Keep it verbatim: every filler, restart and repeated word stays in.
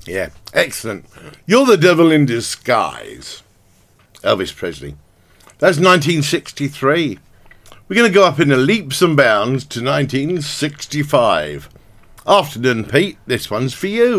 Yeah, excellent. You're the devil in disguise. Elvis Presley. That's nineteen sixty-three. We're going to go up in the leaps and bounds to nineteen sixty-five. Afternoon, Pete. This one's for you.